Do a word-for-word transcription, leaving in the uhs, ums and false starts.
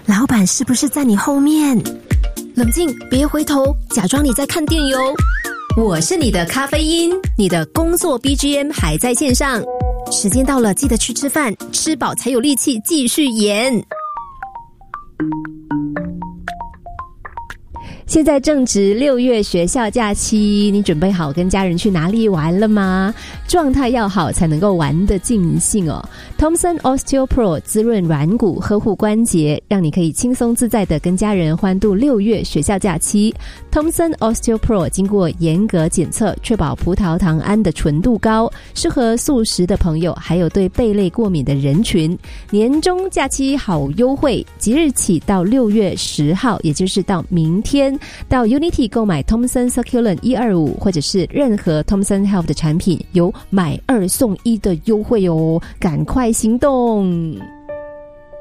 老板是不是在你后面？冷静，别回头，假装你在看电邮。我是你的咖啡因，你的工作 B G M 还在线上。时间到了，记得去吃饭，吃饱才有力气继续演。现在正值六月学校假期，你准备好跟家人去哪里玩了吗？状态要好才能够玩得尽兴哦。Thomson Osteo Pro 滋润软骨，呵护关节，让你可以轻松自在地跟家人欢度六月学校假期。Thomson Osteo Pro 经过严格检测，确保葡萄糖胺的纯度高，适合素食的朋友，还有对贝类过敏的人群。年终假期好优惠，即日起到六月十号，也就是到明天，到 Unity 购买 Thomson Succulent 一二五或者是任何 Thomson Health 的产品，有买二送一的优惠哦，赶快行动！